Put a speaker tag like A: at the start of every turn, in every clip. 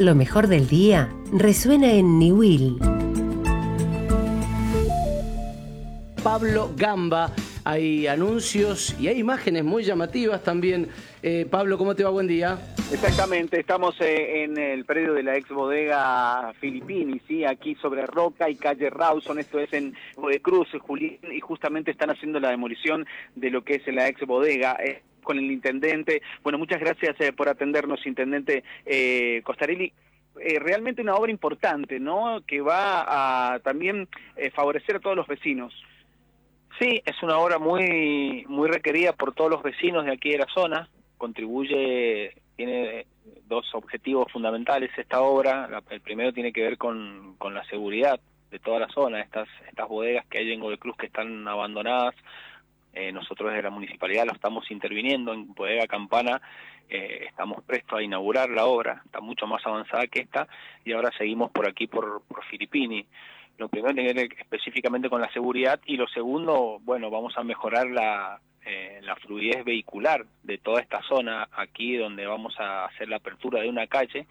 A: Lo mejor del día resuena en Niwil.
B: Pablo Gamba, hay anuncios y hay imágenes muy llamativas también. Pablo, ¿cómo te va? Buen día.
C: Exactamente, estamos en el predio de la ex bodega Filippini, ¿sí? Aquí sobre Roca y calle Rawson, esto es en Godecruz, Julián, y justamente están haciendo la demolición de lo que es la ex bodega. Con el intendente. Bueno, muchas gracias por atendernos, intendente Costarelli. Realmente una obra importante, ¿no? Que va a también favorecer a todos los vecinos.
D: Sí, es una obra muy requerida por todos los vecinos de aquí de la zona. Tiene dos objetivos fundamentales esta obra. El primero tiene que ver con la seguridad de toda la zona. Estas bodegas que hay en Godecruz que están abandonadas, nosotros desde la municipalidad lo estamos interviniendo. En Bodega Campana estamos prestos a inaugurar la obra, está mucho más avanzada que esta, y ahora seguimos por aquí por Filippini. Lo primero tiene que ver específicamente con la seguridad, y lo segundo, bueno, vamos a mejorar la fluidez vehicular de toda esta zona, aquí donde vamos a hacer la apertura de una calle,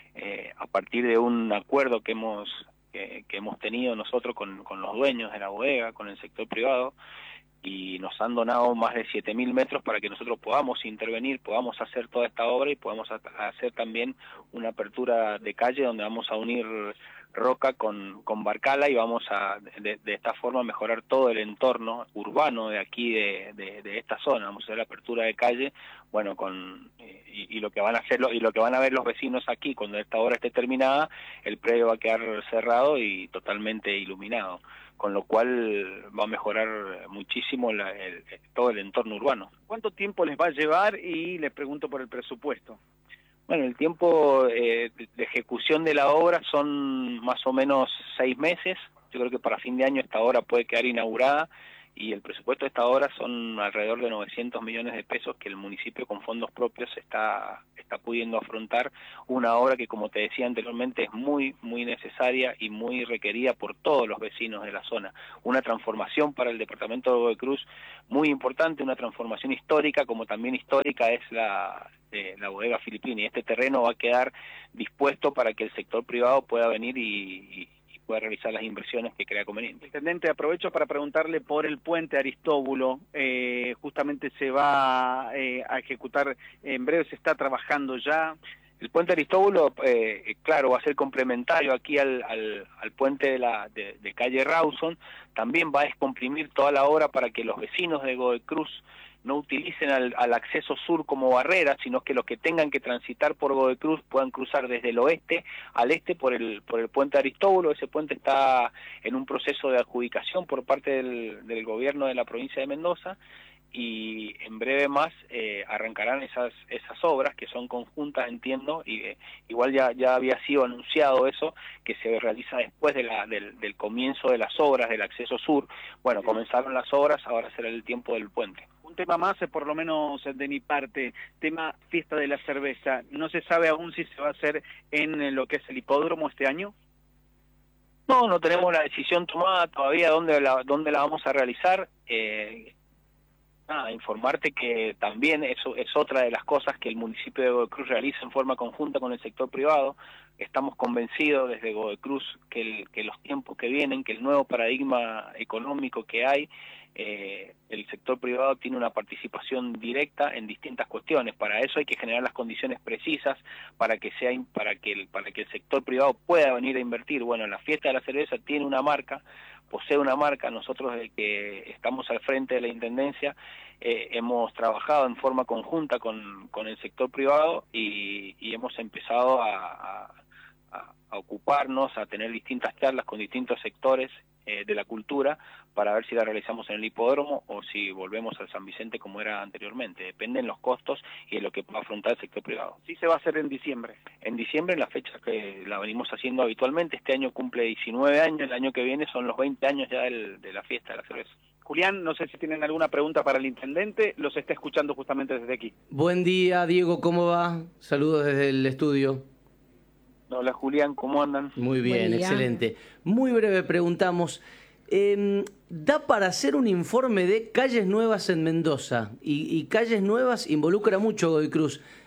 D: a partir de un acuerdo que hemos tenido nosotros con los dueños de la bodega, con el sector privado, y nos han donado más de 7.000 metros para que nosotros podamos intervenir, podamos hacer toda esta obra y podamos hacer también una apertura de calle donde vamos a unir Roca con Barcala, y vamos a de esta forma mejorar todo el entorno urbano de aquí de esta zona. Vamos a hacer la apertura de calle, bueno, y lo que van a hacer y lo que van a ver los vecinos aquí cuando esta obra esté terminada, el predio va a quedar cerrado y totalmente iluminado, con lo cual va a mejorar muchísimo todo el entorno urbano.
C: ¿Cuánto tiempo les va a llevar? Y les pregunto por el presupuesto.
D: Bueno, el tiempo de ejecución de la obra son más o menos 6 meses. Yo creo que para fin de año esta obra puede quedar inaugurada, y el presupuesto de esta obra son alrededor de 900 millones de pesos que el municipio con fondos propios está pudiendo afrontar. Una obra que, como te decía anteriormente, es muy necesaria y muy requerida por todos los vecinos de la zona. Una transformación para el departamento de Godecruz muy importante, una transformación histórica, como también histórica es la bodega Filippini. Este terreno va a quedar dispuesto para que el sector privado pueda venir y pueda realizar las inversiones que crea conveniente.
C: Intendente, aprovecho para preguntarle por el puente Aristóbulo. Justamente se va a ejecutar en breve, se está trabajando ya.
D: El puente Aristóbulo, claro, va a ser complementario aquí al puente de calle Rawson. También va a descomprimir toda la obra para que los vecinos de Godecruz no utilicen al acceso sur como barrera, sino que los que tengan que transitar por Godecruz puedan cruzar desde el oeste al este por el puente Aristóbulo. Ese puente está en un proceso de adjudicación por parte del gobierno de la provincia de Mendoza, y en breve más arrancarán esas obras que son conjuntas, entiendo, y igual ya había sido anunciado eso, que se realiza después del comienzo de las obras del acceso sur. Bueno, comenzaron las obras, ahora será el tiempo del puente.
C: Un tema más, por lo menos de mi parte, tema fiesta de la cerveza. ¿No se sabe aún si se va a hacer en lo que es el hipódromo este año?
D: No tenemos la decisión tomada todavía dónde la vamos a realizar. Informarte que también eso es otra de las cosas que el municipio de Godecruz realiza en forma conjunta con el sector privado. Estamos convencidos desde Godecruz que los tiempos que vienen, que el nuevo paradigma económico que hay, el sector privado tiene una participación directa en distintas cuestiones. Para eso hay que generar las condiciones precisas para que el sector privado pueda venir a invertir. Bueno, la fiesta de la cerveza tiene una marca, posee una marca. Nosotros, desde que estamos al frente de la intendencia, hemos trabajado en forma conjunta con el sector privado y hemos empezado a ocuparnos, a tener distintas charlas con distintos sectores de la cultura, para ver si la realizamos en el hipódromo o si volvemos al San Vicente como era anteriormente. Dependen los costos y de lo que pueda afrontar el sector privado.
C: Sí, se va a hacer en diciembre.
D: En diciembre, en la fecha que la venimos haciendo habitualmente. Este año cumple 19 años, el año que viene son los 20 años ya de la fiesta de la cerveza.
C: Julián, no sé si tienen alguna pregunta para el intendente, los está escuchando justamente desde aquí.
B: Buen día, Diego, ¿cómo va? Saludos desde el estudio.
D: Hola Julián, ¿cómo andan?
B: Muy bien, excelente. Muy breve preguntamos, ¿da para hacer un informe de calles nuevas en Mendoza? Y calles nuevas involucra mucho Godecruz.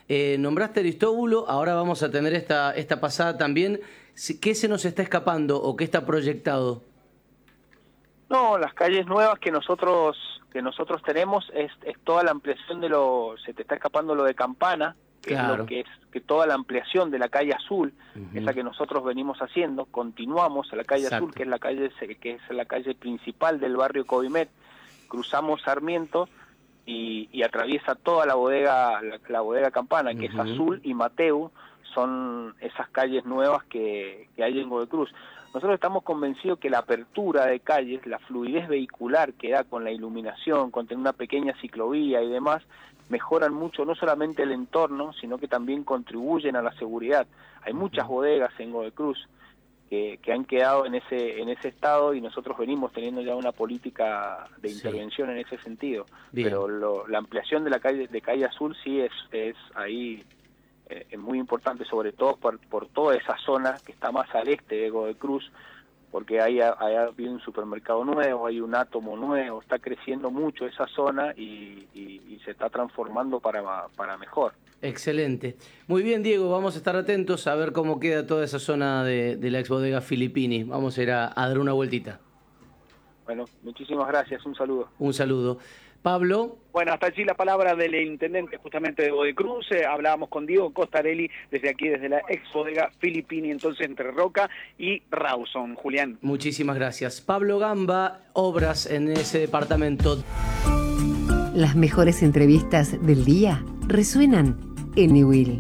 B: Nombraste Aristóbulo, ahora vamos a tener esta pasada también. ¿Qué se nos está escapando o qué está proyectado?
D: No, las calles nuevas que nosotros tenemos es toda la ampliación se te está escapando lo de Campana, que
B: claro.
D: es lo que es que toda la ampliación de la calle Azul, esa que nosotros venimos haciendo, continuamos a la calle
B: Exacto.
D: Azul, que es la calle principal del barrio Covimet, cruzamos Sarmiento y atraviesa toda la bodega Campana, que es Azul y Mateu, son esas calles nuevas que hay en Godoy Cruz. Nosotros estamos convencidos que la apertura de calles, la fluidez vehicular que da con la iluminación, con tener una pequeña ciclovía y demás, mejoran mucho no solamente el entorno, sino que también contribuyen a la seguridad. Hay muchas bodegas en Godoy Cruz que han quedado en ese estado y nosotros venimos teniendo ya una política de intervención en ese sentido.
B: Bien.
D: Pero la ampliación de la calle Azul sí es ahí es muy importante, sobre todo por toda esa zona que está más al este de Godoy Cruz, porque hay habido un supermercado nuevo, hay un átomo nuevo, está creciendo mucho esa zona y se está transformando para mejor.
B: Excelente. Muy bien, Diego, vamos a estar atentos a ver cómo queda toda esa zona de la ex bodega Filippini. Vamos a ir a dar una vueltita.
D: Bueno, muchísimas gracias, un saludo.
B: Un saludo. Pablo.
C: Bueno, hasta allí la palabra del intendente justamente de Godoy Cruz. Hablábamos con Diego Costarelli desde aquí, desde la ex bodega Filippini, entonces entre Roca y Rawson. Julián.
B: Muchísimas gracias. Pablo Gamba, obras en ese departamento.
A: Las mejores entrevistas del día resuenan en Niwil.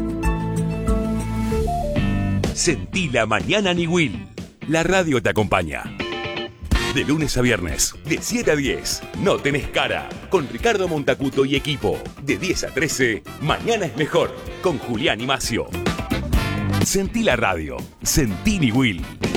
E: Sentí la mañana Niwil. La radio te acompaña. De lunes a viernes, de 7 a 10, No Tenés Cara, con Ricardo Montacuto y equipo. De 10 a 13, Mañana es Mejor, con Julián y Macio. Sentí la radio, sentí Niwil.